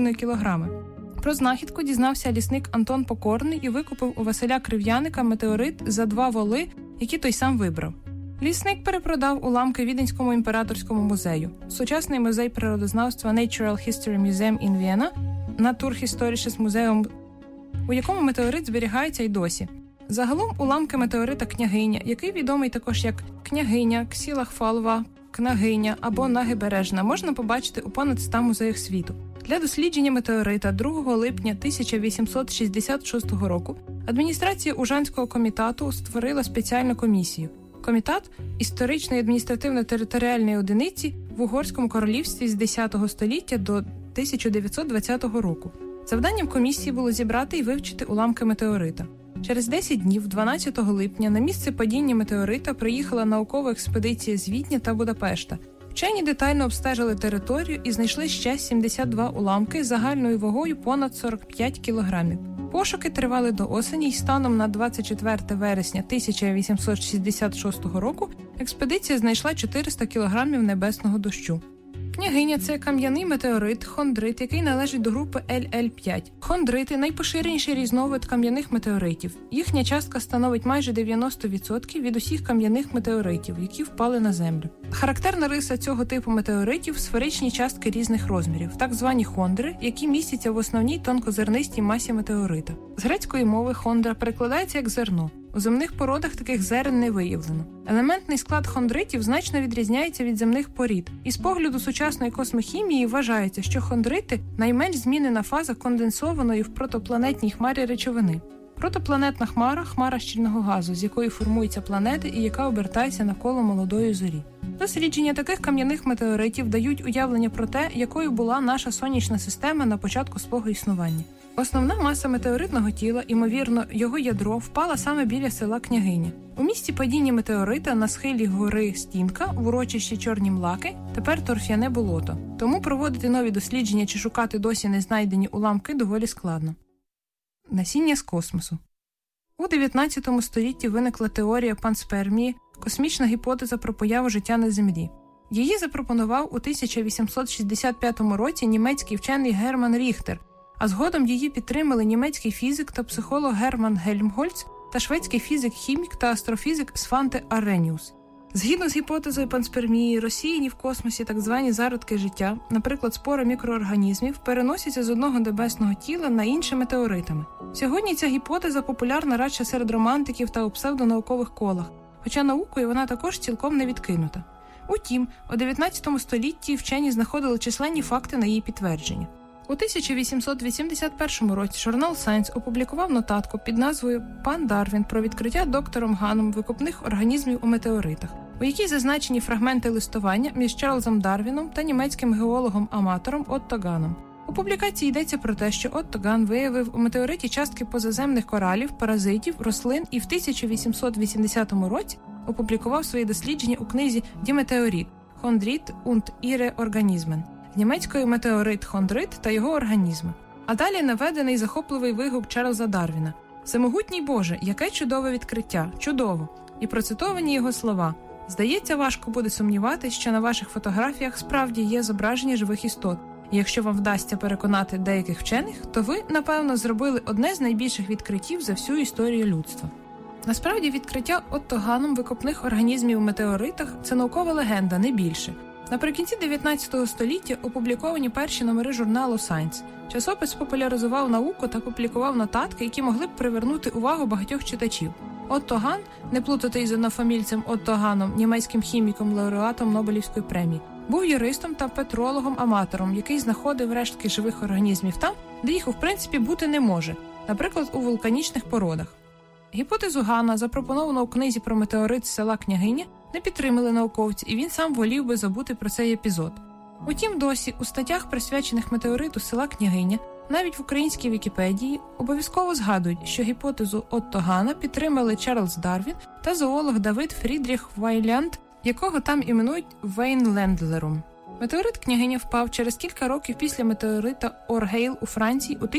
2,5 кілограми. Про знахідку дізнався лісник Антон Покорний і викупив у Василя Крив'яника метеорит за 2 воли, які той сам вибрав. Лісник перепродав уламки Віденському імператорському музею. Сучасний музей природознавства Natural History Museum in Vienna, Naturhistorisches Museum, у якому метеорит зберігається й досі. Загалом уламки метеорита Княгиня, який відомий також як Княгиня, Ксілахфалва, Княгиня або Нагибережна, можна побачити у понад 100 музеях світу. Для дослідження метеорита 2 липня 1866 року адміністрація Ужанського комітату створила спеціальну комісію. Комітат – історичної адміністративно-територіальної одиниці в Угорському королівстві з 10 століття до 1920 року. Завданням комісії було зібрати і вивчити уламки метеорита. Через 10 днів, 12 липня, на місце падіння метеорита приїхала наукова експедиція з Відня та Будапешта. Вчені детально обстежили територію і знайшли ще 72 уламки загальною вагою понад 45 кілограмів. Пошуки тривали до осені, і станом на 24 вересня 1866 року експедиція знайшла 400 кілограмів небесного дощу. Княгиня – це кам'яний метеорит, хондрит, який належить до групи LL5. Хондрити – найпоширеніший різновид кам'яних метеоритів. Їхня частка становить майже 90% від усіх кам'яних метеоритів, які впали на Землю. Характерна риса цього типу метеоритів – сферичні частки різних розмірів, так звані хондри, які містяться в основній тонкозернистій масі метеорита. З грецької мови хондра перекладається як зерно. У земних породах таких зерен не виявлено. Елементний склад хондритів значно відрізняється від земних порід. Із погляду сучасної космохімії вважається, що хондрити – найменш змінена фаза конденсованої в протопланетній хмарі речовини. Протопланетна хмара – хмара щільного газу, з якої формуються планети і яка обертається навколо молодої зорі. Дослідження таких кам'яних метеоритів дають уявлення про те, якою була наша сонячна система на початку свого існування. Основна маса метеоритного тіла, ймовірно, його ядро, впала саме біля села Княгиня. У місці падіння метеорита на схилі гори Стінка, в урочищі Чорні Млаки, тепер торф'яне болото. Тому проводити нові дослідження чи шукати досі не знайдені уламки доволі складно. Насіння з космосу. У 19 столітті виникла теорія панспермії, космічна гіпотеза про появу життя на Землі. Її запропонував у 1865 році німецький вчений Герман Ріхтер, а згодом її підтримали німецький фізик та психолог Герман Гельмгольц та шведський фізик-хімік та астрофізик Сванте Арреніус. Згідно з гіпотезою панспермії, розсіяні в космосі так звані зародки життя, наприклад, спори мікроорганізмів, переносяться з одного небесного тіла на інше метеоритами. Сьогодні ця гіпотеза популярна радше серед романтиків та у псевдонаукових колах, хоча наукою вона також цілком не відкинута. Утім, у 19 столітті вчені знаходили численні факти на її підтвердження. У 1881 році журнал Science опублікував нотатку під назвою «Пан Дарвін про відкриття доктором Ганом викопних організмів у метеоритах», у якій зазначені фрагменти листування між Чарльзом Дарвіном та німецьким геологом-аматором Отто Ганом. У публікації йдеться про те, що Отто Ган виявив у метеориті частки позаземних коралів, паразитів, рослин і в 1880 році опублікував свої дослідження у книзі «Die Meteorit – Chondrit und ihre Organismen» німецькою метеорит-хондрит та його організми. А далі наведений захопливий вигук Чарльза Дарвіна. «Всемогутній Боже, яке чудове відкриття! Чудово!» І процитовані його слова. «Здається, важко буде сумніватись, що на ваших фотографіях справді є зображення живих істот. І якщо вам вдасться переконати деяких вчених, то ви, напевно, зробили одне з найбільших відкриттів за всю історію людства». Насправді, відкриття Отто Ганом викопних організмів у метеоритах – це наукова легенда, не більше. Наприкінці 19 століття опубліковані перші номери журналу Science. Часопис популяризував науку та публікував нотатки, які могли б привернути увагу багатьох читачів. Отто Ган, не плутати із однофамільцем Отто Ганом, німецьким хіміком, лауреатом Нобелівської премії, був юристом та петрологом-аматором, який знаходив рештки живих організмів там, де їх у принципі бути не може, наприклад, у вулканічних породах. Гіпотезу Гана, запропоновану у книзі про метеорит з села Княгиня, не підтримали науковці, і він сам волів би забути про цей епізод. Утім, досі у статтях, присвячених метеориту села Княгиня, навіть в українській Вікіпедії, обов'язково згадують, що гіпотезу Отто Гана підтримали Чарльз Дарвін та зоолог Давид Фрідріх Вайлянд, якого там іменують Вейнлендлером. Метеорит Княгиня впав через кілька років після метеорита Оргейл у Франції у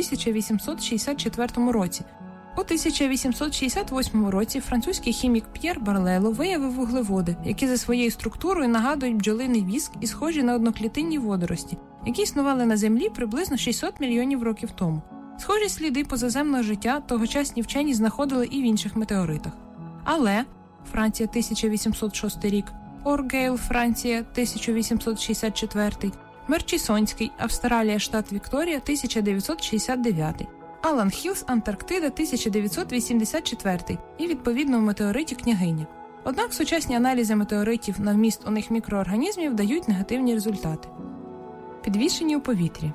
1864 році. У 1868 році французький хімік П'єр Барлело виявив вуглеводи, які за своєю структурою нагадують бджолиний віск і схожі на одноклітинні водорості, які існували на Землі приблизно 600 мільйонів років тому. Схожі сліди позаземного життя тогочасні вчені знаходили і в інших метеоритах. Але Франція 1806 рік, Оргейл, Франція 1864, Мерчісонський, Австралія, штат Вікторія 1969, Алан Хілс, Антарктида 1984 і відповідно в метеориті Княгиня. Однак сучасні аналізи метеоритів на вміст у них мікроорганізмів дають негативні результати. Підвішені у повітрі.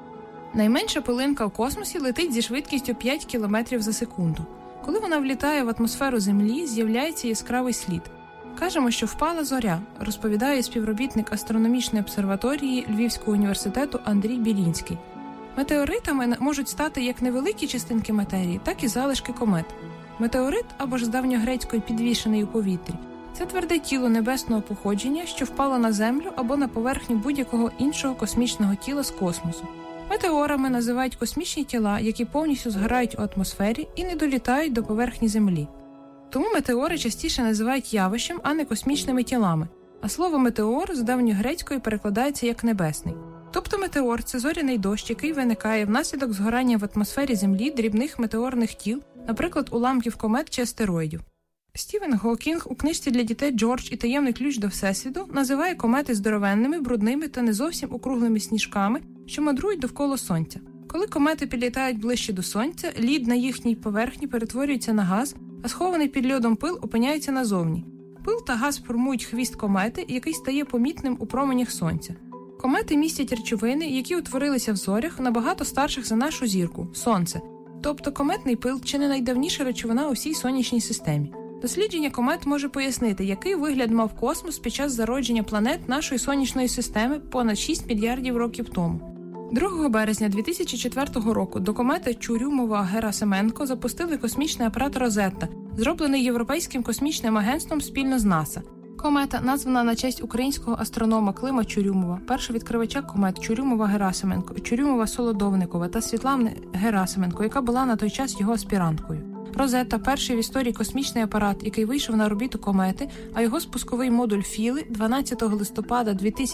Найменша пилинка в космосі летить зі швидкістю 5 км за секунду. Коли вона влітає в атмосферу Землі, з'являється яскравий слід. Кажемо, що впала зоря, розповідає співробітник астрономічної обсерваторії Львівського університету Андрій Білінський. Метеоритами можуть стати як невеликі частинки матерії, так і залишки комет. Метеорит, або ж з давньогрецької підвішений у повітрі, це тверде тіло небесного походження, що впало на Землю або на поверхню будь-якого іншого космічного тіла з космосу. Метеорами називають космічні тіла, які повністю згорають у атмосфері і не долітають до поверхні Землі. Тому метеори частіше називають явищем, а не космічними тілами. А слово «метеор» з давньогрецької перекладається як «небесний». Тобто метеор – це зоряний дощ, який виникає внаслідок згорання в атмосфері Землі дрібних метеорних тіл, наприклад, уламків комет чи астероїдів. Стівен Гокінг у книжці для дітей «Джордж і таємний ключ до Всесвіту» називає комети здоровенними, брудними та не зовсім округлими сніжками, що мандрують довкола Сонця. Коли комети підлітають ближче до Сонця, лід на їхній поверхні перетворюється на газ, а схований під льодом пил опиняється назовні. Пил та газ формують хвіст комети, який стає помітним у променях Сонця. Комети містять речовини, які утворилися в зорях набагато старших за нашу зірку – Сонце. Тобто кометний пил – чи не найдавніша речовина у всій сонячній системі. Дослідження комет може пояснити, який вигляд мав космос під час зародження планет нашої сонячної системи понад 6 мільярдів років тому. 2 березня 2004 року до комети Чурюмова-Герасименко запустили космічний апарат «Розетта», зроблений Європейським космічним агентством спільно з НАСА. Комета названа на честь українського астронома Клима Чурюмова, першого відкривача комет Чурюмова-Герасименко, Чурюмова-Солодовникова та Світлани Герасименко, яка була на той час його аспіранткою. «Розетта» – перший в історії космічний апарат, який вийшов на орбіту комети, а його спусковий модуль Філи 12 листопада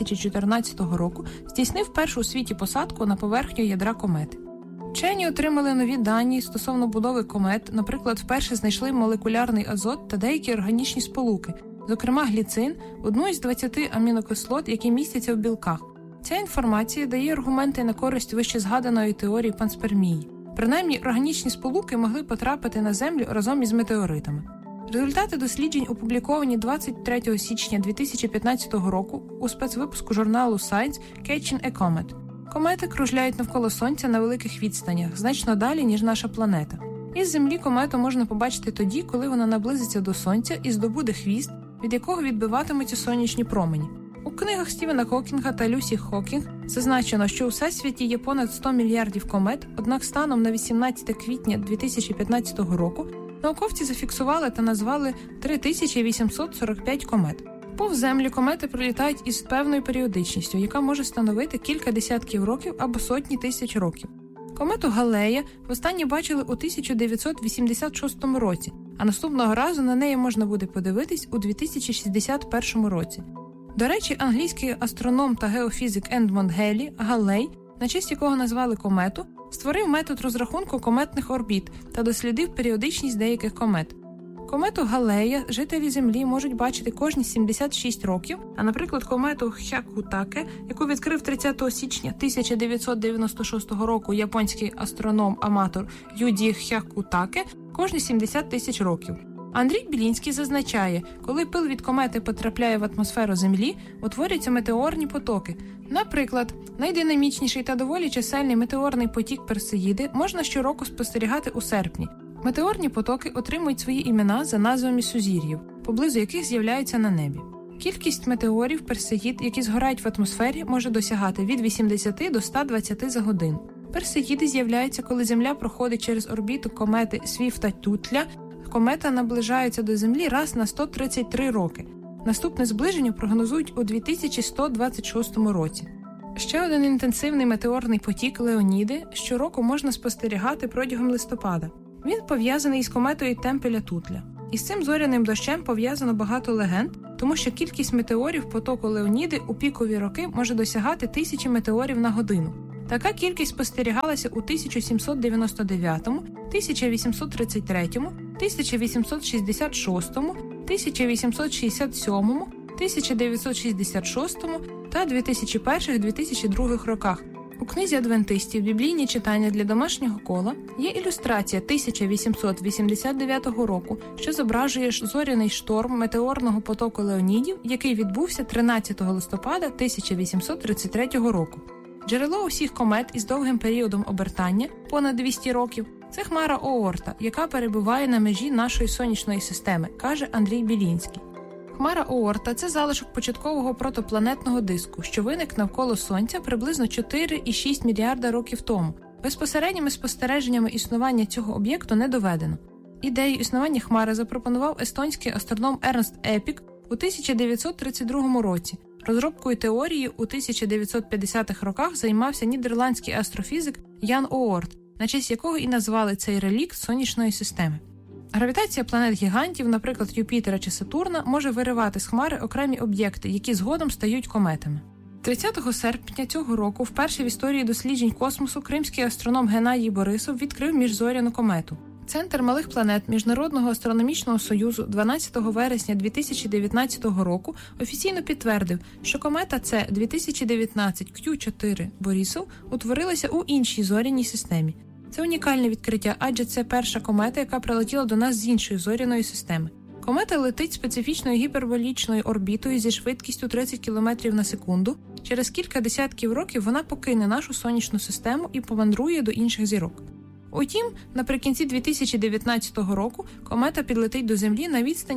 2014 року здійснив першу у світі посадку на поверхню ядра комети. Вчені отримали нові дані стосовно будови комет, наприклад, вперше знайшли молекулярний азот та деякі органічні сполуки, зокрема гліцин, одну із 20 амінокислот, які містяться в білках. Ця інформація дає аргументи на користь вище згаданої теорії панспермії. Принаймні, органічні сполуки могли потрапити на Землю разом із метеоритами. Результати досліджень опубліковані 23 січня 2015 року у спецвипуску журналу Science «Catching a Comet». Комети кружляють навколо Сонця на великих відстанях, значно далі, ніж наша планета. Із Землі комету можна побачити тоді, коли вона наблизиться до Сонця і здобуде хвіст, від якого відбиватимуться сонячні промені. У книгах Стівена Хокінга та Люсі Хокінг зазначено, що у Всесвіті є понад 100 мільярдів комет, однак станом на 18 квітня 2015 року науковці зафіксували та назвали 3845 комет. Повз Землю комети пролітають із певною періодичністю, яка може становити кілька десятків років або сотні тисяч років. Комету Галлея востаннє бачили у 1986 році, а наступного разу на неї можна буде подивитись у 2061 році. До речі, англійський астроном та геофізик Едмонд Геллі Галлей, на честь якого назвали комету, створив метод розрахунку кометних орбіт та дослідив періодичність деяких комет. Комету Галлея жителі Землі можуть бачити кожні 76 років, а, наприклад, комету Хякутаке, яку відкрив 30 січня 1996 року японський астроном-аматор Юді Хякутаке, кожні 70 тисяч років. Андрій Білінський зазначає, коли пил від комети потрапляє в атмосферу Землі, утворюються метеорні потоки. Наприклад, найдинамічніший та доволі чисельний метеорний потік Персеїди можна щороку спостерігати у серпні. Метеорні потоки отримують свої імена за назвами сузір'їв, поблизу яких з'являються на небі. Кількість метеорів Персеїд, які згорають в атмосфері, може досягати від 80 до 120 за годину. Персеїди з'являються, коли Земля проходить через орбіту комети Свіфта-Тютля. Комета наближається до Землі раз на 133 роки. Наступне зближення прогнозують у 2126 році. Ще один інтенсивний метеорний потік Леоніди щороку можна спостерігати протягом листопада. Він пов'язаний із кометою Темпеля-Тутля. Із цим зоряним дощем пов'язано багато легенд, тому що кількість метеорів потоку Леоніди у пікові роки може досягати 1000 метеорів на годину. Така кількість спостерігалася у 1799, 1833, 1866, 1867, 1966 та 2001-2002 роках. У книзі адвентистів «Біблійні читання для домашнього кола» є ілюстрація 1889 року, що зображує зоряний шторм метеорного потоку Леонідів, який відбувся 13 листопада 1833 року. Джерело усіх комет із довгим періодом обертання, понад 200 років, це хмара Оорта, яка перебуває на межі нашої сонячної системи, каже Андрій Білінський. Хмара Оорта – це залишок початкового протопланетного диску, що виник навколо Сонця приблизно 4,6 мільярда років тому. Безпосередніми спостереженнями існування цього об'єкту не доведено. Ідею існування хмари запропонував естонський астроном Ернст Епік у 1932 році. Розробкою теорії у 1950-х роках займався нідерландський астрофізик Ян Оорт, на честь якого і назвали цей релікт сонячної системи. Гравітація планет-гігантів, наприклад, Юпітера чи Сатурна, може виривати з хмари окремі об'єкти, які згодом стають кометами. 30 серпня цього року вперше в історії досліджень космосу кримський астроном Геннадій Борисов відкрив міжзоряну комету. Центр малих планет Міжнародного астрономічного союзу 12 вересня 2019 року офіційно підтвердив, що комета С 2019 Q4 Борисов утворилася у іншій зоряній системі. Це унікальне відкриття, адже це перша комета, яка прилетіла до нас з іншої зоряної системи. Комета летить специфічною гіперболічною орбітою зі швидкістю 30 км на секунду. Через кілька десятків років вона покине нашу сонячну систему і помандрує до інших зірок. Утім, наприкінці 2019 року комета підлетить до Землі на відстань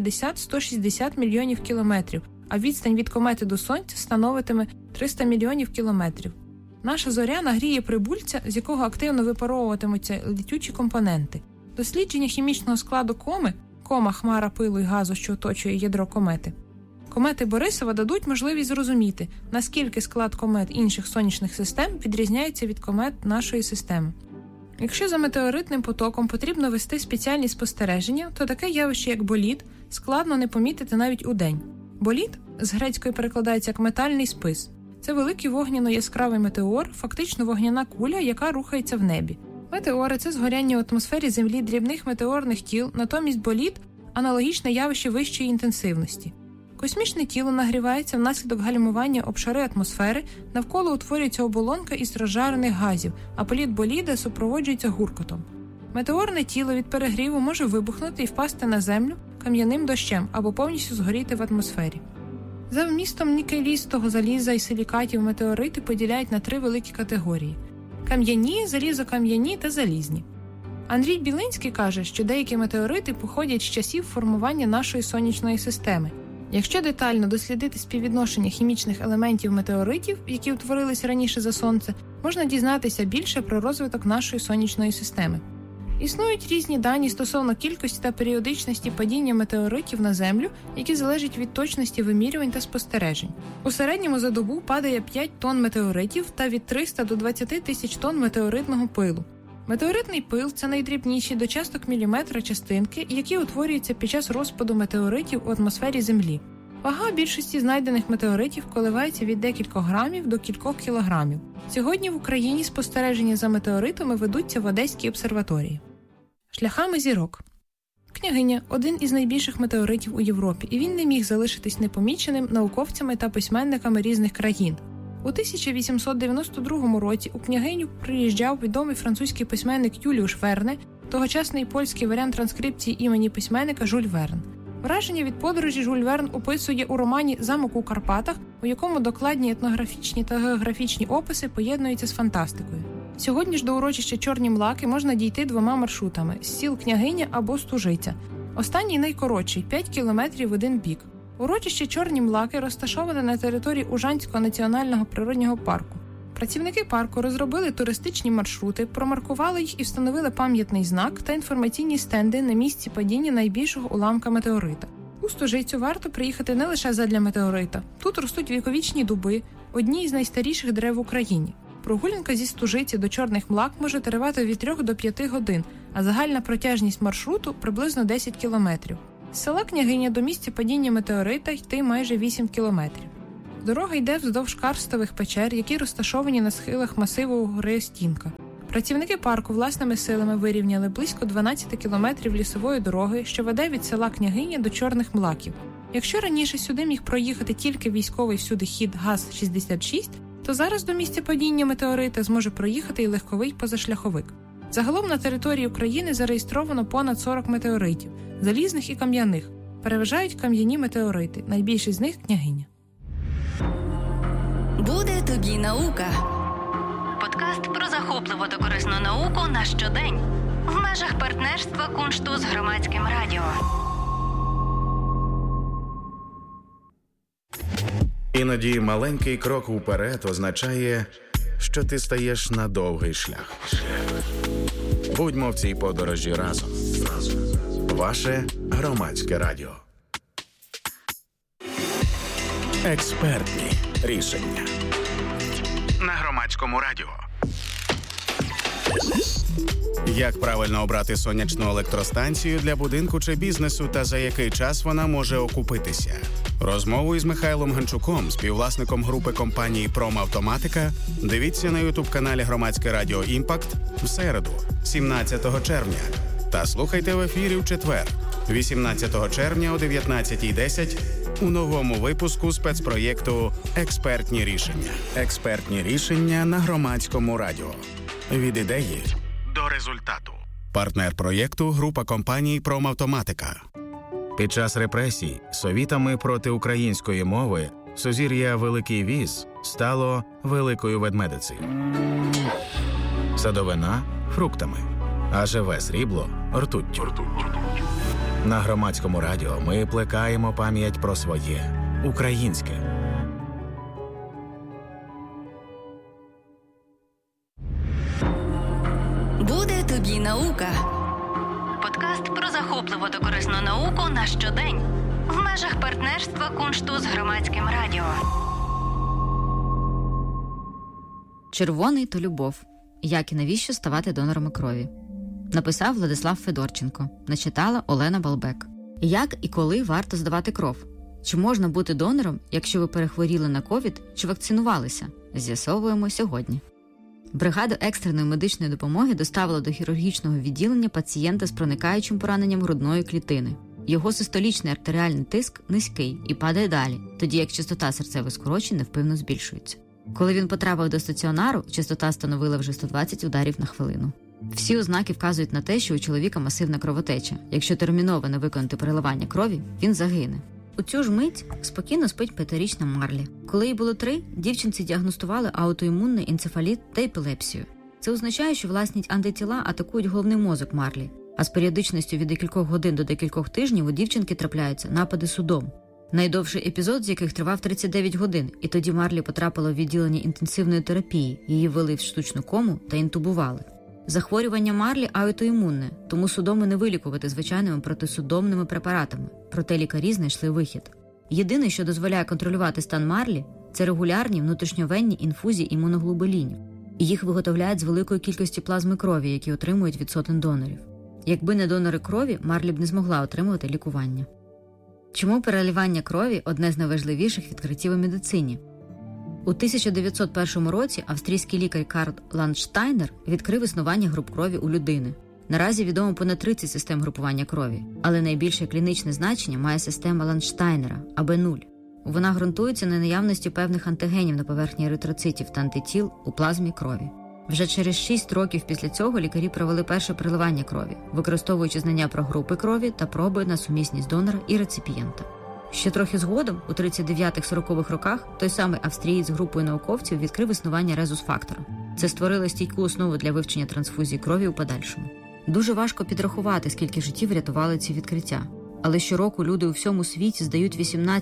150-160 мільйонів кілометрів, а відстань від комети до Сонця становитиме 300 мільйонів кілометрів. Наша зоря нагріє прибульця, з якого активно випаровуватимуться летючі компоненти. Дослідження хімічного складу кома – хмара пилу і газу, що оточує ядро комети. Комети Борисова дадуть можливість зрозуміти, наскільки склад комет інших сонячних систем відрізняється від комет нашої системи. Якщо за метеоритним потоком потрібно вести спеціальні спостереження, то таке явище, як болід, складно не помітити навіть удень. Болід з грецької перекладається як метальний спис. Це великий вогняно-яскравий метеор, фактично вогняна куля, яка рухається в небі. Метеори – це згоряння в атмосфері Землі дрібних метеорних тіл, натомість болід – аналогічне явище вищої інтенсивності. Космічне тіло нагрівається внаслідок гальмування об шари атмосфери, навколо утворюється оболонка із розжарених газів, а політ боліда супроводжується гуркотом. Метеорне тіло від перегріву може вибухнути і впасти на Землю кам'яним дощем або повністю згоріти в атмосфері. За вмістом нікелістого заліза і силікатів метеорити поділяють на 3 великі категорії – кам'яні, залізокам'яні та залізні. Андрій Білинський каже, що деякі метеорити походять з часів формування нашої сонячної системи. Якщо детально дослідити співвідношення хімічних елементів метеоритів, які утворились раніше за Сонце, можна дізнатися більше про розвиток нашої сонячної системи. Існують різні дані стосовно кількості та періодичності падіння метеоритів на Землю, які залежать від точності вимірювань та спостережень. У середньому за добу падає 5 тонн метеоритів та від 300 до 20 тисяч тонн метеоритного пилу. Метеоритний пил – це найдрібніші до часток міліметра частинки, які утворюються під час розпаду метеоритів у атмосфері Землі. Вага більшості знайдених метеоритів коливається від декількох грамів до кількох кілограмів. Сьогодні в Україні спостереження за метеоритами ведуться в Одеській обсерваторії. Шляхами зірок. Княгиня – один із найбільших метеоритів у Європі, і він не міг залишитись непоміченим науковцями та письменниками різних країн. У 1892 році у Княгиню приїжджав відомий французький письменник Юліуш Верне, тогочасний польський варіант транскрипції імені письменника Жюль Верн. Враження від подорожі Жюль Верн описує у романі «Замок у Карпатах», у якому докладні етнографічні та географічні описи поєднуються з фантастикою. Сьогодні ж до урочища Чорні Млаки можна дійти 2 маршрутами – з сіл Княгиня або Стужиця. Останній найкоротший – 5 кілометрів в один бік. Урочище Чорні Млаки розташоване на території Ужанського національного природнього парку. Працівники парку розробили туристичні маршрути, промаркували їх і встановили пам'ятний знак та інформаційні стенди на місці падіння найбільшого уламка метеорита. У Стужицю варто приїхати не лише задля метеорита. Тут ростуть віковічні дуби, одні із найстаріших дерев в Україні. Прогулянка зі Стужиці до Чорних Млак може тривати від 3 до 5 годин, а загальна протяжність маршруту – приблизно 10 кілометрів. З села Княгиня до місця падіння метеорита йти майже 8 кілометрів. Дорога йде вздовж карстових печер, які розташовані на схилах масиву гори Стінка. Працівники парку власними силами вирівняли близько 12 кілометрів лісової дороги, що веде від села Княгиня до Чорних Млаків. Якщо раніше сюди міг проїхати тільки військовий всюдихід ГАЗ-66, то зараз до місця падіння метеорита зможе проїхати і легковий позашляховик. Загалом на території України зареєстровано понад 40 метеоритів, залізних і кам'яних. Переважають кам'яні метеорити, найбільший з них – Княгиня. Буде тобі наука. Подкаст про захопливу та корисну науку на щодень. В межах партнерства Куншту з Громадським радіо. Іноді маленький крок уперед означає, що ти стаєш на довгий шлях. Будьмо в цій подорожі разом. Ваше Громадське радіо. Експертні рішення. На Громадському радіо. Як правильно обрати сонячну електростанцію для будинку чи бізнесу та за який час вона може окупитися? Розмову із Михайлом Ганчуком, співвласником групи компанії «Промавтоматика», дивіться на ютуб-каналі Громадське радіо «Імпакт» в середу, 17 червня. Та слухайте в ефірі в четвер, 18 червня о 19:10 у новому випуску спецпроєкту «Експертні рішення». Експертні рішення на Громадському радіо. Від ідеї до результату. Партнер проєкту – група компаній «Промавтоматика». Під час репресій совітами проти української мови сузір'я Великий Віз стало Великою Ведмедицею. Садовина – фруктами, а живе срібло – ртуттю. На Громадському радіо ми плекаємо пам'ять про своє – українське. Буде тобі наука. Подкаст про захопливу та корисну науку на щодень. В межах партнерства Куншту з Громадським радіо. Червоний то любов. Як і навіщо ставати донорами крові. Написав Владислав Федорченко. Начитала Олена Балбек. Як і коли варто здавати кров? Чи можна бути донором, якщо ви перехворіли на ковід чи вакцинувалися? З'ясовуємо сьогодні. Бригада екстреної медичної допомоги доставила до хірургічного відділення пацієнта з проникаючим пораненням грудної клітини. Його систолічний артеріальний тиск низький і падає далі, тоді як частота серцевих скорочень невпинно збільшується. Коли він потрапив до стаціонару, частота становила вже 120 ударів на хвилину. Всі ознаки вказують на те, що у чоловіка масивна кровотеча. Якщо терміново не виконати переливання крові, він загине. У цю ж мить спокійно спить 5-річна Марлі. Коли їй було 3, дівчинці діагностували аутоімунний енцефаліт та епілепсію. Це означає, що власні антитіла атакують головний мозок Марлі, а з періодичністю від декількох годин до декількох тижнів у дівчинки трапляються напади судом. Найдовший епізод з яких тривав 39 годин, і тоді Марлі потрапила в відділення інтенсивної терапії, її ввели в штучну кому та інтубували. Захворювання Марлі аутоімунне, тому судоми не вилікувати звичайними протисудомними препаратами, проте лікарі знайшли вихід. Єдине, що дозволяє контролювати стан Марлі, це регулярні внутрішньовенні інфузії імуноглобулінів. І їх виготовляють з великої кількості плазми крові, які отримують від сотень донорів. Якби не донори крові, Марлі б не змогла отримувати лікування. Чому переливання крові – одне з найважливіших відкриттів у медицині? У 1901 році австрійський лікар Карл Ландштайнер відкрив існування груп крові у людини. Наразі відомо понад 30 систем групування крові, але найбільше клінічне значення має система Ландштайнера – АБ0. Вона ґрунтується на наявності певних антигенів на поверхні еритроцитів та антитіл у плазмі крові. Вже через 6 років після цього лікарі провели перше переливання крові, використовуючи знання про групи крові та проби на сумісність донора і реципієнта. Ще трохи згодом, у 39-40-х роках, той самий австрієць з групою науковців відкрив існування резус-фактора. Це створило стійку основу для вивчення трансфузії крові у подальшому. Дуже важко підрахувати, скільки життів врятували ці відкриття. Але щороку люди у всьому світі здають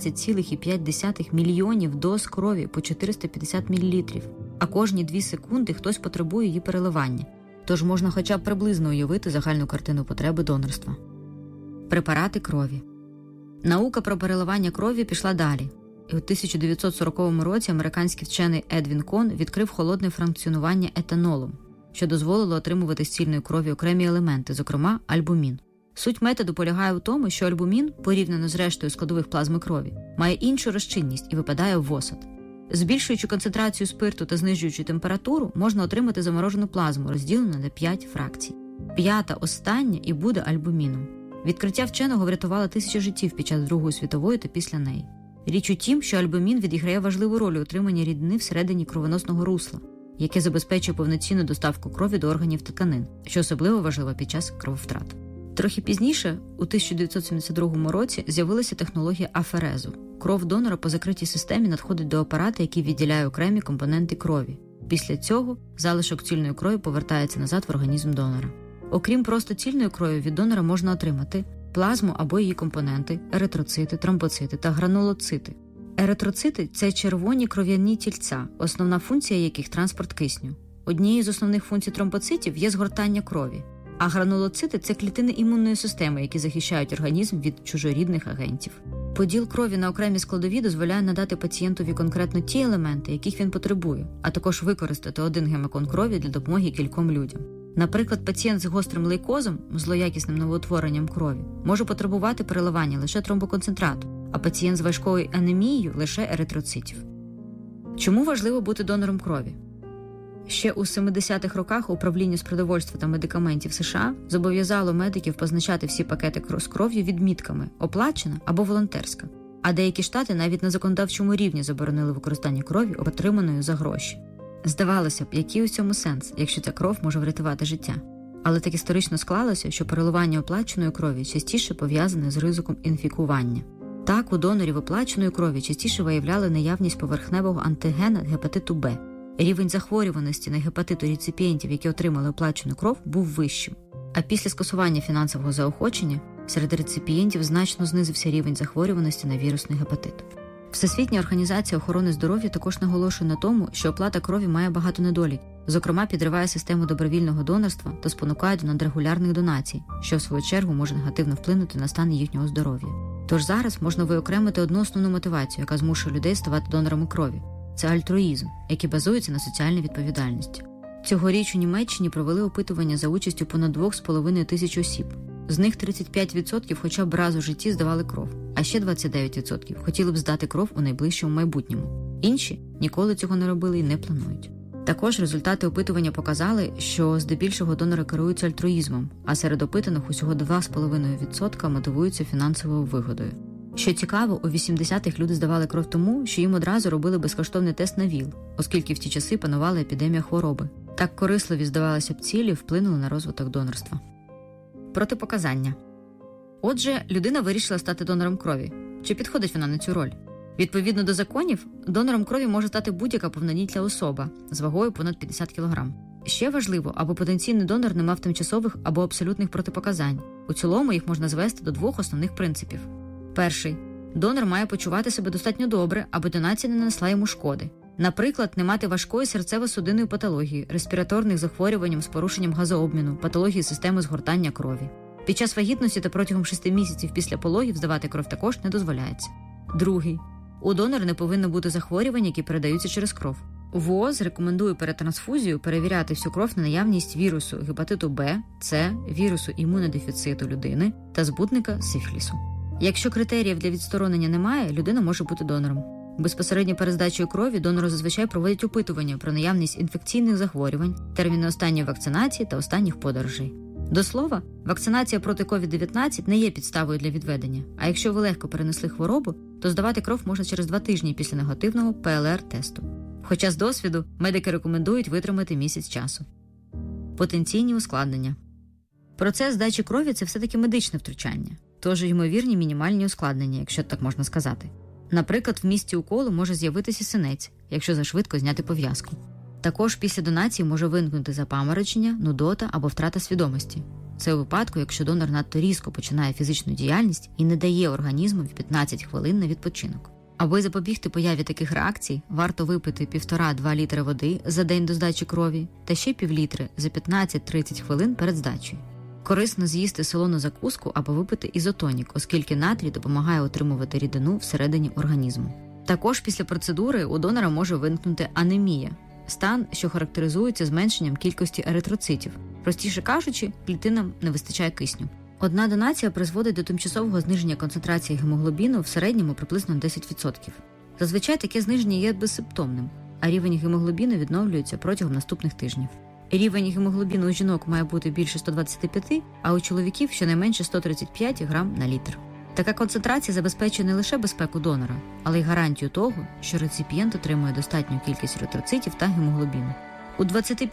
18,5 мільйонів доз крові по 450 мл. А кожні 2 секунди хтось потребує її переливання. Тож можна хоча б приблизно уявити загальну картину потреби донорства. Препарати крові. Наука про переливання крові пішла далі. І у 1940 році американський вчений Едвін Кон відкрив холодне функціонування етанолом, що дозволило отримувати з цільної крові окремі елементи, зокрема альбумін. Суть методу полягає у тому, що альбумін, порівняно з рештою складових плазми крові, має іншу розчинність і випадає в осад. Збільшуючи концентрацію спирту та знижуючи температуру, можна отримати заморожену плазму, розділену на 5 фракцій. 5-та, остання, і буде альбуміном. Відкриття вченого врятувало тисячі життів під час Другої світової та після неї. Річ у тім, що альбумін відіграє важливу роль у утриманні рідини всередині кровоносного русла, яке забезпечує повноцінну доставку крові до органів та тканин, що особливо важливо під час крововтрат. Трохи пізніше, у 1972 році, з'явилася технологія аферезу. Кров донора по закритій системі надходить до апарата, який відділяє окремі компоненти крові. Після цього залишок цільної крові повертається назад в організм донора. Окрім просто цільної крові, від донора можна отримати плазму або її компоненти, еритроцити, тромбоцити та гранулоцити. Еритроцити – це червоні кров'яні тільця, основна функція яких – транспорт кисню. Однією з основних функцій тромбоцитів є згортання крові. А гранулоцити – це клітини імунної системи, які захищають організм від чужорідних агентів. Поділ крові на окремі складові дозволяє надати пацієнтові конкретно ті елементи, яких він потребує, а також використати один гемокон крові для допомоги кільком людям. Наприклад, пацієнт з гострим лейкозом, злоякісним новоутворенням крові, може потребувати переливання лише тромбоконцентрату, а пацієнт з важкою анемією – лише еритроцитів. Чому важливо бути донором крові? Ще у 70-х роках Управління з продовольства та медикаментів США зобов'язало медиків позначати всі пакети з кров'ю відмітками «оплачена» або «волонтерська», а деякі штати навіть на законодавчому рівні заборонили використання крові, отриманої за гроші. Здавалося б, який у цьому сенс, якщо ця кров може врятувати життя? Але так історично склалося, що переливання оплаченої крові частіше пов'язане з ризиком інфікування. Так, у донорів оплаченої крові частіше виявляли наявність поверхневого антигена гепатиту Б. Рівень захворюваності на гепатит у реципієнтів, які отримали оплачену кров, був вищим. А після скасування фінансового заохочення серед реципієнтів значно знизився рівень захворюваності на вірусний гепатит. Всесвітня організація охорони здоров'я також наголошує на тому, що оплата крові має багато недоліків, зокрема підриває систему добровільного донорства та спонукає до надрегулярних донацій, що в свою чергу може негативно вплинути на стан їхнього здоров'я. Тож зараз можна виокремити одну основну мотивацію, яка змушує людей ставати донорами крові. Це альтруїзм, який базується на соціальній відповідальності. Цьогоріч у Німеччині провели опитування за участю понад 2,5 тисяч осіб. З них 35% хоча б раз у житті здавали кров, а ще 29% хотіли б здати кров у найближчому майбутньому. Інші ніколи цього не робили і не планують. Також результати опитування показали, що здебільшого донори керуються альтруїзмом, а серед опитаних усього 2,5% мотивуються фінансовою вигодою. Що цікаво, у 80-х люди здавали кров тому, що їм одразу робили безкоштовний тест на ВІЛ, оскільки в ті часи панувала епідемія хвороби. Так корисливі, здавалося б, цілі вплинули на розвиток донорства. Протипоказання. Отже, людина вирішила стати донором крові. Чи підходить вона на цю роль? Відповідно до законів, донором крові може стати будь-яка повнолітня особа з вагою понад 50 кг. Ще важливо, аби потенційний донор не мав тимчасових або абсолютних протипоказань. У цілому їх можна звести до двох основних принципів. Перший. Донор має почувати себе достатньо добре, аби донація не нанесла йому шкоди. Наприклад, не мати важкої серцево-судинної патології, респіраторних захворювань з порушенням газообміну, патології системи згортання крові. Під час вагітності та протягом 6 місяців після пологів здавати кров також не дозволяється. Другий. У донора не повинно бути захворювань, які передаються через кров. ВООЗ рекомендує перед трансфузією перевіряти всю кров на наявність вірусу гепатиту Б, С, вірусу імунодефіциту людини та збудника сифілісу. Якщо критеріїв для відсторонення немає, людина може бути донором. Безпосередньо перед здачею крові донору зазвичай проводять опитування про наявність інфекційних захворювань, терміни останньої вакцинації та останніх подорожей. До слова, вакцинація проти COVID-19 не є підставою для відведення, а якщо ви легко перенесли хворобу, то здавати кров можна через 2 тижні після негативного ПЛР-тесту. Хоча з досвіду медики рекомендують витримати місяць часу. Потенційні ускладнення. Процес здачі крові – це все-таки медичне втручання, тож ймовірні мінімальні ускладнення, якщо так можна сказати. Наприклад, в місці уколу може з'явитися синець, якщо зашвидко зняти пов'язку. Також після донації може виникнути запаморочення, нудота або втрата свідомості. Це у випадку, якщо донор надто різко починає фізичну діяльність і не дає організму 15 хвилин на відпочинок. Аби запобігти появі таких реакцій, варто випити 1,5-2 літри води за день до здачі крові та ще півлітри за 15-30 хвилин перед здачею. Корисно з'їсти солону закуску або випити ізотонік, оскільки натрій допомагає утримувати рідину всередині організму. Також після процедури у донора може виникнути анемія – стан, що характеризується зменшенням кількості еритроцитів. Простіше кажучи, клітинам не вистачає кисню. Одна донація призводить до тимчасового зниження концентрації гемоглобіну в середньому приблизно 10%. Зазвичай таке зниження є безсимптомним, а рівень гемоглобіну відновлюється протягом наступних тижнів. Рівень гемоглобіну у жінок має бути більше 125, а у чоловіків щонайменше 135 грам на літр. Така концентрація забезпечує не лише безпеку донора, але й гарантію того, що реципієнт отримує достатню кількість еритроцитів та гемоглобіну. У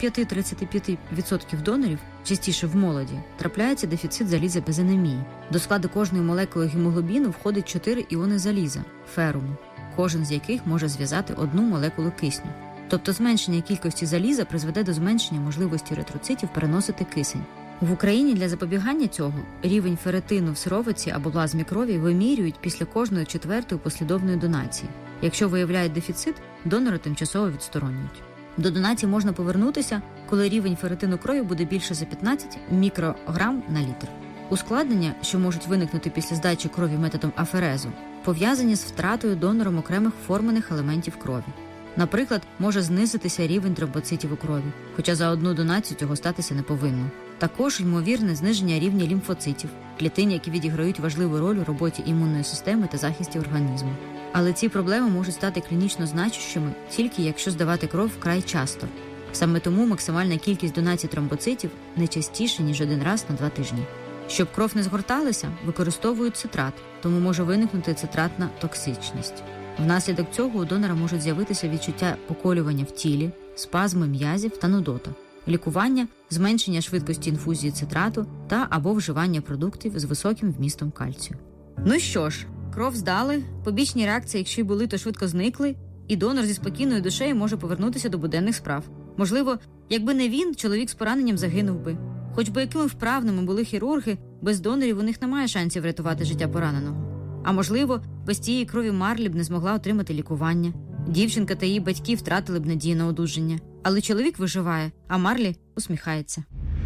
25-35% донорів, частіше в молоді, трапляється дефіцит заліза без анемії. До складу кожної молекули гемоглобіну входить 4 іони заліза – феруму, кожен з яких може зв'язати одну молекулу кисню. Тобто зменшення кількості заліза призведе до зменшення можливості еритроцитів переносити кисень. В Україні для запобігання цього рівень феретину в сировиці або плазмі крові вимірюють після кожної 4-ї послідовної донації. Якщо виявляють дефіцит, донора тимчасово відсторонюють. До донації можна повернутися, коли рівень феретину крові буде більше за 15 мікрограм на літр. Ускладнення, що можуть виникнути після здачі крові методом аферезу, пов'язані з втратою донором окремих формених елементів крові. Наприклад, може знизитися рівень тромбоцитів у крові, хоча за одну донацію цього статися не повинно. Також ймовірне зниження рівня лімфоцитів, клітин, які відіграють важливу роль у роботі імунної системи та захисті організму. Але ці проблеми можуть стати клінічно значущими тільки якщо здавати кров вкрай часто. Саме тому максимальна кількість донацій тромбоцитів не частіше, ніж 1 раз на 2 тижні. Щоб кров не згорталася, використовують цитрат, тому може виникнути цитратна токсичність. Внаслідок цього у донора можуть з'явитися відчуття поколювання в тілі, спазми м'язів та нудота, лікування, зменшення швидкості інфузії цитрату та або вживання продуктів з високим вмістом кальцію. Ну що ж, кров здали, побічні реакції, якщо й були, то швидко зникли, і донор зі спокійною душею може повернутися до буденних справ. Можливо, якби не він, чоловік з пораненням загинув би. Хоч би якими вправними були хірурги, без донорів у них немає шансів врятувати життя пораненого. А можливо, без цієї крові Марлі б не змогла отримати лікування. Дівчинка та її батьки втратили б надію на одужання. Але чоловік виживає, а Марлі усміхається.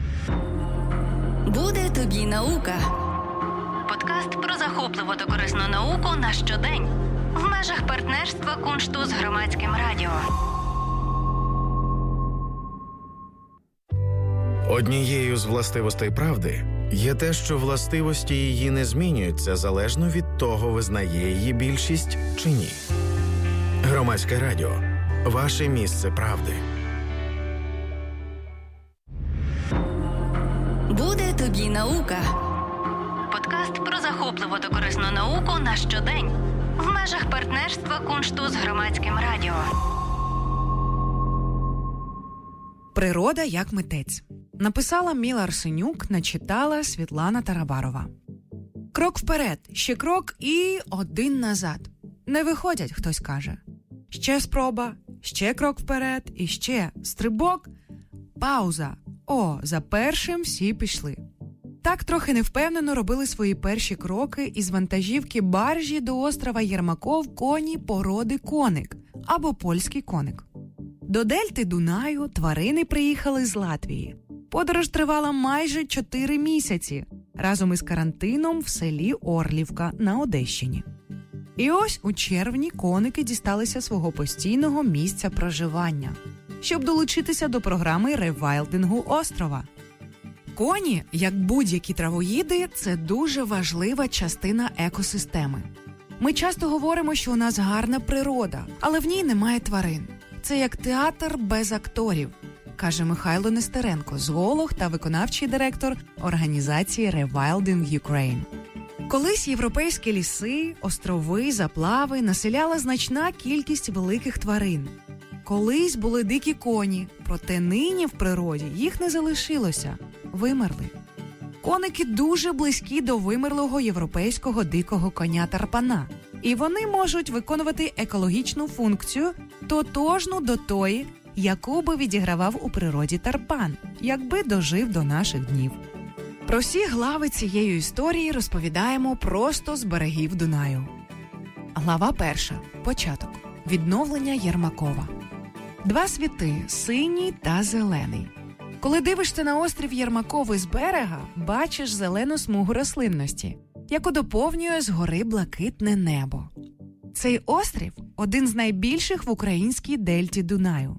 Буде тобі наука. Подкаст про захопливу та корисну науку на щодень. В межах партнерства Куншту з Громадським радіо. Однією з властивостей правди є те, що властивості її не змінюються залежно від того, визнає її більшість чи ні. Громадське радіо. Ваше місце правди. Буде тобі наука. Подкаст про захопливу та корисну науку на щодень. В межах партнерства Куншту з Громадським радіо. Природа як митець. Написала Міла Арсенюк, начитала Світлана Тарабарова. Крок вперед, ще крок і 1 назад. Не виходять, хтось каже. Ще спроба, ще крок вперед і ще стрибок. Пауза. О, за першим всі пішли. Так трохи невпевнено робили свої перші кроки із вантажівки баржі до острова Єрмаков коні породи коник або польський коник. До дельти Дунаю тварини приїхали з Латвії. Подорож тривала майже 4 місяці, разом із карантином в селі Орлівка на Одещині. І ось у червні коники дісталися свого постійного місця проживання, щоб долучитися до програми ревайлдингу острова. Коні, як будь-які травоїди, це дуже важлива частина екосистеми. Ми часто говоримо, що у нас гарна природа, але в ній немає тварин. Це як театр без акторів, каже Михайло Нестеренко, зоолог та виконавчий директор організації Rewilding Ukraine. Колись європейські ліси, острови, заплави населяла значна кількість великих тварин. Колись були дикі коні, проте нині в природі їх не залишилося, вимерли. Коники дуже близькі до вимерлого європейського дикого коня тарпана. І вони можуть виконувати екологічну функцію, тотожну до тої, яку би відігравав у природі тарпан, якби дожив до наших днів. Про всі глави цієї історії розповідаємо просто з берегів Дунаю. Глава 1. Початок. Відновлення Єрмакова. 2 світи – синій та зелений. Коли дивишся на острів Єрмаков із берега, бачиш зелену смугу рослинності, яку доповнює згори блакитне небо. Цей острів – один з найбільших в українській дельті Дунаю.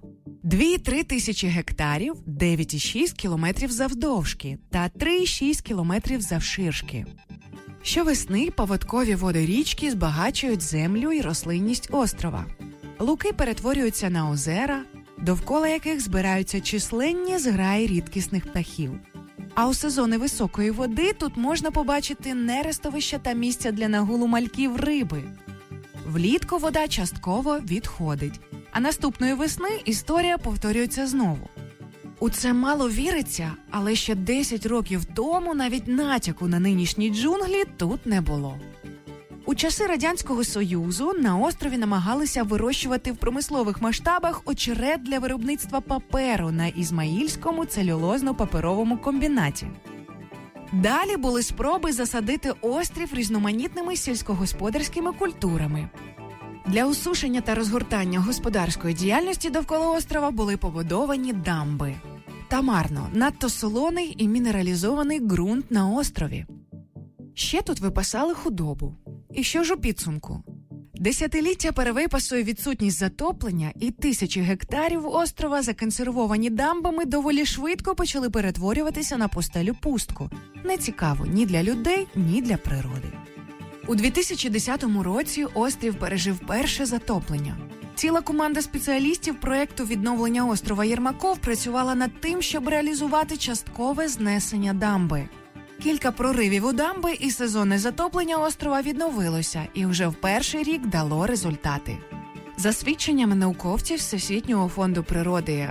2-3 тисячі гектарів, 9,6 кілометрів завдовжки та 3,6 кілометрів завширшки. Щовесни поводкові води річки збагачують землю і рослинність острова. Луки перетворюються на озера, довкола яких збираються численні зграї рідкісних птахів. А у сезони високої води тут можна побачити нерестовища та місця для нагулу мальків риби. Влітку вода частково відходить, а наступної весни історія повторюється знову. У це мало віриться, але ще 10 років тому навіть натяку на нинішні джунглі тут не було. У часи Радянського Союзу на острові намагалися вирощувати в промислових масштабах очерет для виробництва паперу на Ізмаїльському целюлозно-паперовому комбінаті. Далі були спроби засадити острів різноманітними сільськогосподарськими культурами. Для усушення та розгортання господарської діяльності довкола острова були побудовані дамби. Та марно, надто солоний і мінералізований ґрунт на острові. Ще тут випасали худобу. І що ж у підсумку? Десятиліття перевипасу і відсутність затоплення і тисячі гектарів острова, законсервовані дамбами, доволі швидко почали перетворюватися на пустелю пустку. Нецікаво ні для людей, ні для природи. У 2010 році острів пережив перше затоплення. Ціла команда спеціалістів проєкту відновлення острова Єрмаков працювала над тим, щоб реалізувати часткове знесення дамби. Кілька проривів у дамби і сезонне затоплення острова відновилося і вже в перший рік дало результати. За свідченнями науковців Всесвітнього фонду природи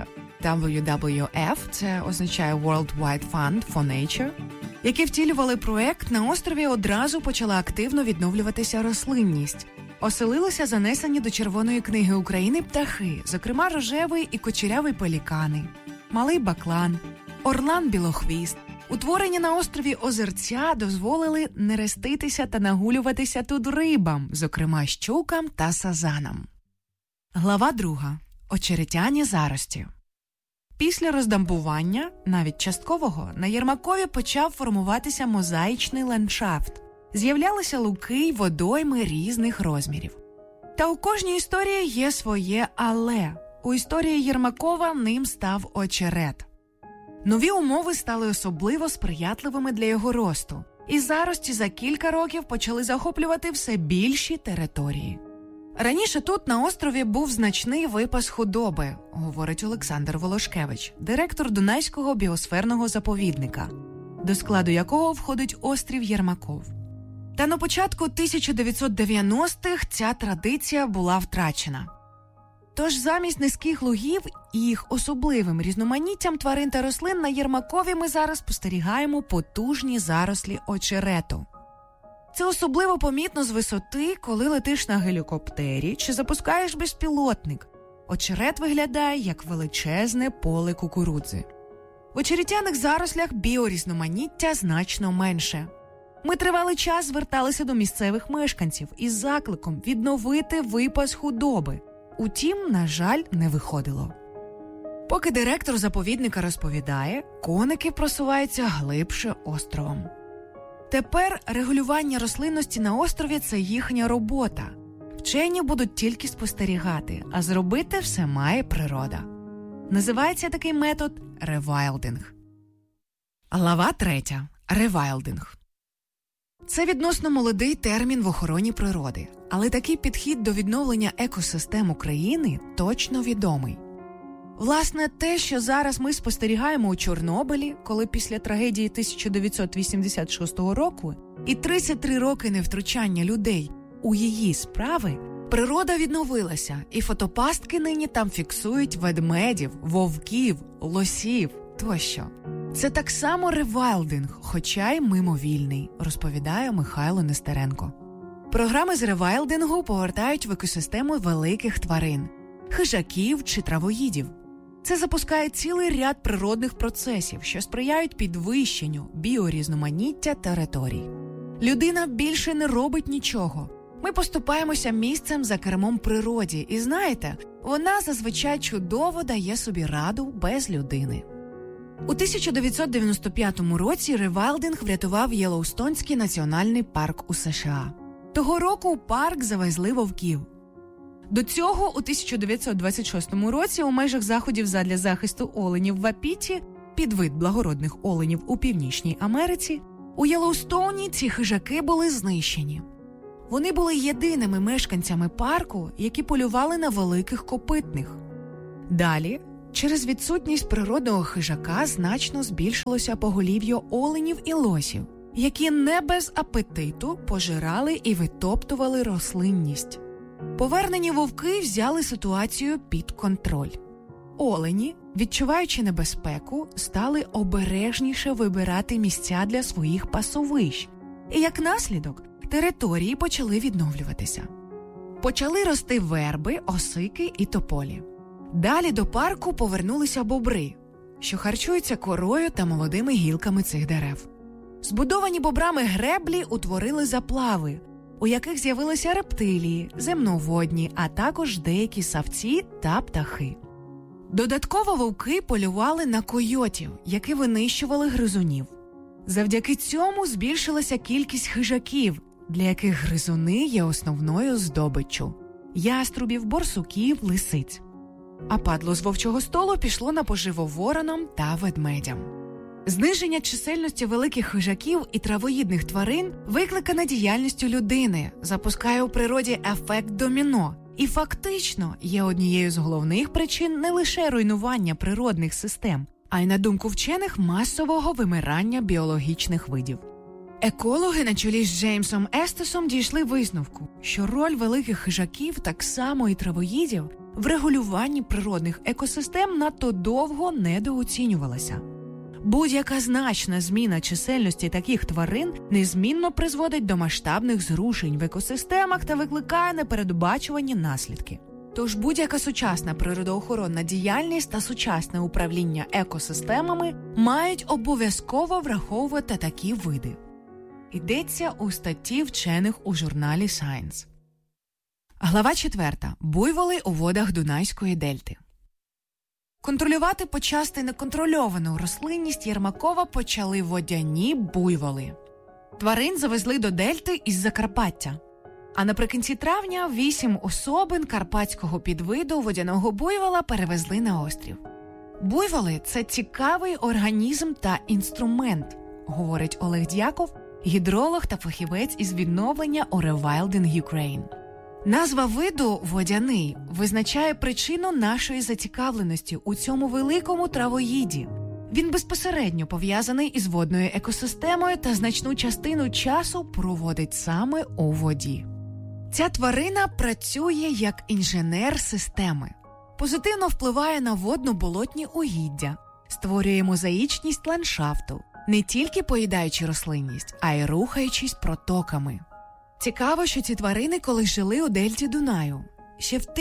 WWF, це означає World Wide Fund for Nature, які втілювали проєкт, на острові одразу почала активно відновлюватися рослинність. Оселилися занесені до Червоної книги України птахи, зокрема рожевий і кучерявий пелікани, малий баклан, орлан-білохвіст. Утворені на острові озерця дозволили нереститися та нагулюватися тут рибам, зокрема щукам та сазанам. Глава 2. Очеретяні зарості. Після роздамбування, навіть часткового, на Єрмакові почав формуватися мозаїчний ландшафт. З'являлися луки й водойми різних розмірів. Та у кожній історії є своє «але». У історії Єрмакова ним став очерет. Нові умови стали особливо сприятливими для його росту, і зарості за кілька років почали захоплювати все більші території. Раніше тут, на острові, був значний випас худоби, говорить Олександр Волошкевич, директор Дунайського біосферного заповідника, до складу якого входить острів Єрмаков. Та на початку 1990-х ця традиція була втрачена. Тож замість низьких лугів і їх особливим різноманіттям тварин та рослин на Єрмакові ми зараз спостерігаємо потужні зарослі очерету. Це особливо помітно з висоти, коли летиш на гелікоптері чи запускаєш безпілотник. Очерет виглядає як величезне поле кукурудзи. В очеретяних зарослях біорізноманіття значно менше. Ми тривалий час зверталися до місцевих мешканців із закликом відновити випас худоби. Утім, на жаль, не виходило. Поки директор заповідника розповідає, коники просуваються глибше островом. Тепер регулювання рослинності на острові – це їхня робота. Вчені будуть тільки спостерігати, а зробити все має природа. Називається такий метод ревайлдинг. Глава 3. Ревайлдинг. Це відносно молодий термін в охороні природи, але такий підхід до відновлення екосистем України точно відомий. Власне, те, що зараз ми спостерігаємо у Чорнобилі, коли після трагедії 1986 року і 33 роки невтручання людей у її справи, природа відновилася, і фотопастки нині там фіксують ведмедів, вовків, лосів тощо. Це так само ревайлдинг, хоча й мимовільний, розповідає Михайло Нестеренко. Програми з ревайлдингу повертають в екосистему великих тварин – хижаків чи травоїдів. Це запускає цілий ряд природних процесів, що сприяють підвищенню біорізноманіття територій. Людина більше не робить нічого. Ми поступаємося місцем за кермом природі, і знаєте, вона зазвичай чудово дає собі раду без людини. У 1995 році ревайлдинг врятував Єлоустонський національний парк у США. Того року у парк завезли вовків. До цього у 1926 році у межах заходів задля захисту оленів в Апіті, підвид благородних оленів у Північній Америці, у Єлоустоуні ці хижаки були знищені. Вони були єдиними мешканцями парку, які полювали на великих копитних. Далі, через відсутність природного хижака значно збільшилося поголів'я оленів і лосів, які не без апетиту пожирали і витоптували рослинність. Повернені вовки взяли ситуацію під контроль. Олені, відчуваючи небезпеку, стали обережніше вибирати місця для своїх пасовищ. І як наслідок, території почали відновлюватися. Почали рости верби, осики і тополі. Далі до парку повернулися бобри, що харчуються корою та молодими гілками цих дерев. Збудовані бобрами греблі утворили заплави, у яких з'явилися рептилії, земноводні, а також деякі савці та птахи. Додатково вовки полювали на койотів, які винищували гризунів. Завдяки цьому збільшилася кількість хижаків, для яких гризуни є основною здобиччю – яструбів, борсуків, лисиць. А падло з вовчого столу пішло на поживу воронам та ведмедям. Зниження чисельності великих хижаків і травоїдних тварин викликане діяльністю людини, запускає у природі ефект доміно і фактично є однією з головних причин не лише руйнування природних систем, а й, на думку вчених, масового вимирання біологічних видів. Екологи на чолі з Джеймсом Естесом дійшли висновку, що роль великих хижаків, так само і травоїдів, в регулюванні природних екосистем надто довго недооцінювалася. Будь-яка значна зміна чисельності таких тварин незмінно призводить до масштабних зрушень в екосистемах та викликає непередбачувані наслідки. Тож будь-яка сучасна природоохоронна діяльність та сучасне управління екосистемами мають обов'язково враховувати такі види. Йдеться у статті вчених у журналі Science. Глава 4. Буйволи у водах Дунайської дельти. Контролювати почасти неконтрольовану рослинність Єрмакова почали водяні буйволи. Тварин завезли до дельти із Закарпаття. А наприкінці травня 8 особин карпатського підвиду водяного буйвола перевезли на острів. Буйволи – це цікавий організм та інструмент, говорить Олег Дяков, гідролог та фахівець із відновлення у Rewilding Ukraine. Назва виду «водяний» визначає причину нашої зацікавленості у цьому великому травоїді. Він безпосередньо пов'язаний із водною екосистемою та значну частину часу проводить саме у воді. Ця тварина працює як інженер системи. Позитивно впливає на водно-болотні угіддя, створює мозаїчність ландшафту, не тільки поїдаючи рослинність, а й рухаючись протоками. Цікаво, що ці тварини колись жили у дельті Дунаю. Ще в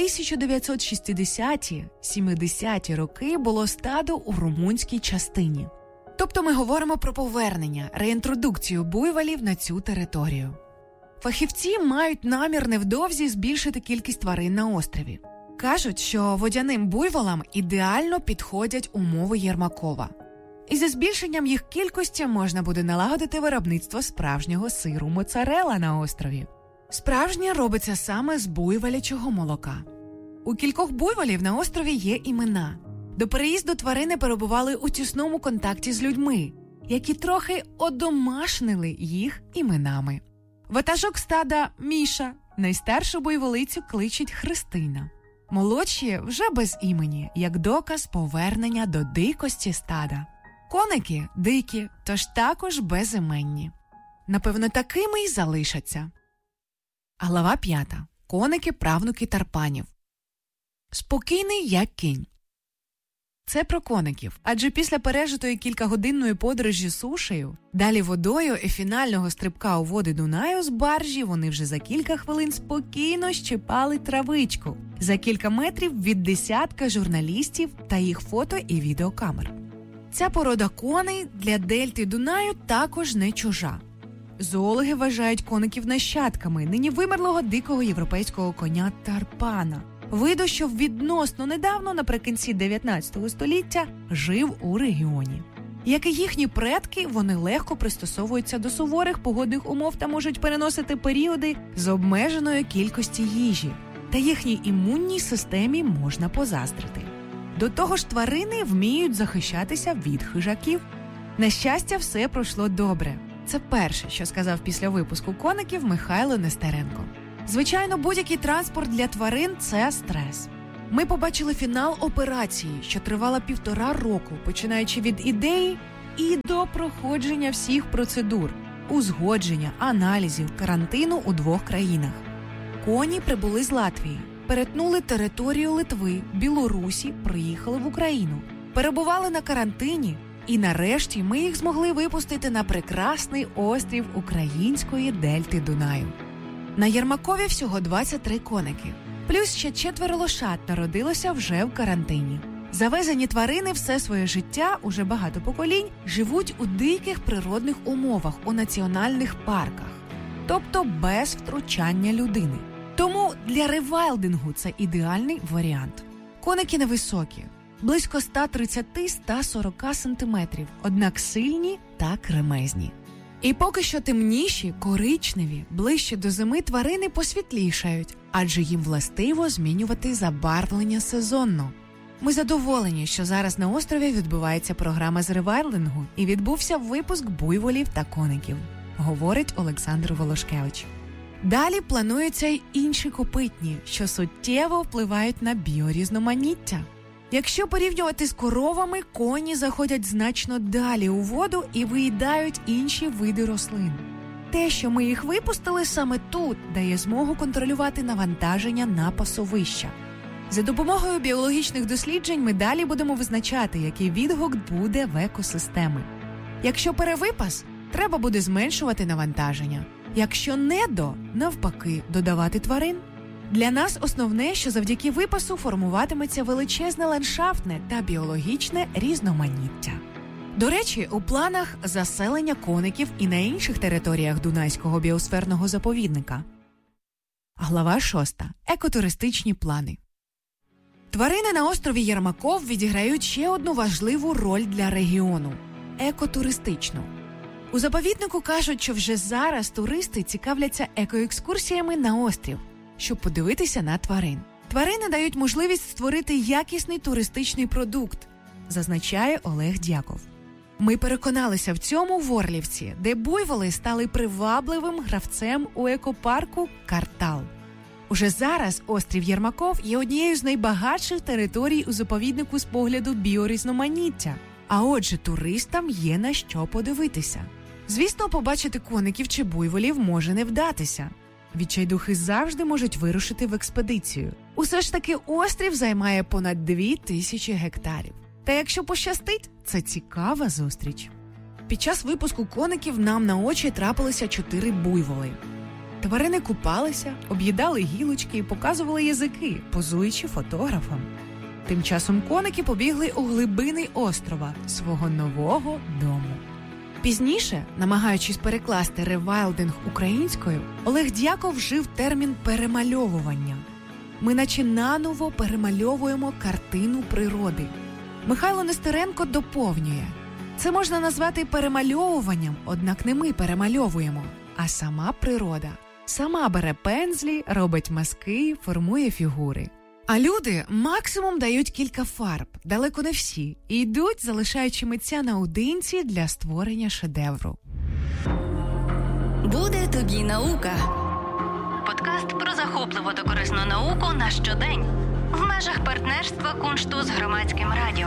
1960-70-ті роки було стадо у румунській частині. Тобто ми говоримо про повернення, реінтродукцію буйволів на цю територію. Фахівці мають намір невдовзі збільшити кількість тварин на острові. Кажуть, що водяним буйволам ідеально підходять умови Єрмакова. І за збільшенням їх кількості можна буде налагодити виробництво справжнього сиру моцарелла на острові. Справжнє робиться саме з буйволячого молока. У кількох буйволів на острові є імена. До переїзду тварини перебували у тісному контакті з людьми, які трохи одомашнили їх іменами. Ватажок стада Міша, найстаршу буйволицю кличуть Христина. Молодші вже без імені, як доказ повернення до дикості стада. Коники дикі, тож також безіменні. Напевно, такими й залишаться. Глава 5. Коники – правнуки тарпанів. Спокійний, як кінь. Це про коників, адже після пережитої кількагодинної подорожі сушею, далі водою і фінального стрибка у води Дунаю з баржі вони вже за кілька хвилин спокійно щипали травичку за кілька метрів від десятка журналістів та їх фото і відеокамер. Ця порода коней для дельти Дунаю також не чужа. Зоологи вважають коників нащадками нині вимерлого дикого європейського коня Тарпана, виду, що відносно недавно, наприкінці 19 століття, жив у регіоні. Як і їхні предки, вони легко пристосовуються до суворих погодних умов та можуть переносити періоди з обмеженою кількістю їжі. та їхній імунній системі можна позаздрити. До того ж, тварини вміють захищатися від хижаків. На щастя, все пройшло добре. Це перше, що сказав після випуску «Коників» Михайло Нестеренко. Звичайно, будь-який транспорт для тварин – це стрес. Ми побачили фінал операції, що тривала 1,5 року, починаючи від ідеї і до проходження всіх процедур, узгодження, аналізів, карантину у 2 країнах. Коні прибули з Латвії, перетнули територію Литви, Білорусі, приїхали в Україну, перебували на карантині, і нарешті ми їх змогли випустити на прекрасний острів української дельти Дунаю. На Єрмакові всього 23 коники. Плюс ще 4 лошад народилося вже в карантині. Завезені тварини все своє життя, уже багато поколінь, живуть у диких природних умовах, у національних парках. Тобто без втручання людини. Тому для ревайлдингу це ідеальний варіант. Коники невисокі, близько 130-140 сантиметрів, однак сильні та кремезні. І поки що темніші, коричневі, ближче до зими тварини посвітлішають, адже їм властиво змінювати забарвлення сезонно. Ми задоволені, що зараз на острові відбувається програма з ревайлдингу і відбувся випуск буйволів та коників, говорить Олександр Волошкевич. Далі плануються й інші копитні, що суттєво впливають на біорізноманіття. Якщо порівнювати з коровами, коні заходять значно далі у воду і виїдають інші види рослин. Те, що ми їх випустили саме тут, дає змогу контролювати навантаження на пасовища. За допомогою біологічних досліджень ми далі будемо визначати, який відгук буде в екосистеми. Якщо перевипас, треба буде зменшувати навантаження. Якщо недо, навпаки, додавати тварин. Для нас основне, що завдяки випасу формуватиметься величезне ландшафтне та біологічне різноманіття. До речі, у планах заселення коників і на інших територіях Дунайського біосферного заповідника. Глава 6. Екотуристичні плани. Тварини на острові Єрмаков відіграють ще одну важливу роль для регіону – екотуристичну. У заповіднику кажуть, що вже зараз туристи цікавляться екоекскурсіями на острів, щоб подивитися на тварин. Тварини дають можливість створити якісний туристичний продукт, зазначає Олег Дяков. Ми переконалися в цьому в Орлівці, де буйволи стали привабливим гравцем у екопарку «Картал». Уже зараз острів Єрмаков є однією з найбагатших територій у заповіднику з погляду біорізноманіття. А отже, туристам є на що подивитися. Звісно, побачити коників чи буйволів може не вдатися. Відчайдухи завжди можуть вирушити в експедицію. Усе ж таки острів займає понад 2000 гектарів. Та якщо пощастить, це цікава зустріч. Під час випуску коників нам на очі трапилися 4 буйволи. Тварини купалися, об'їдали гілочки і показували язики, позуючи фотографам. Тим часом коники побігли у глибини острова, свого нового дому. Пізніше, намагаючись перекласти ревайлдинг українською, Олег Дяков вжив термін «перемальовування». Ми наче наново перемальовуємо картину природи. Михайло Нестеренко доповнює. Це можна назвати перемальовуванням, однак не ми перемальовуємо, а сама природа. Сама бере пензлі, робить мазки, формує фігури. А люди максимум дають кілька фарб, далеко не всі, і йдуть, залишаючи митця наодинці для створення шедевру. Буде тобі наука. Подкаст про захопливу та корисну науку на щодень. В межах партнерства Куншту з Громадським радіо.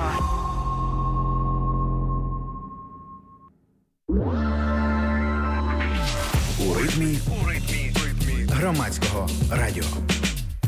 У ритмі Громадського радіо.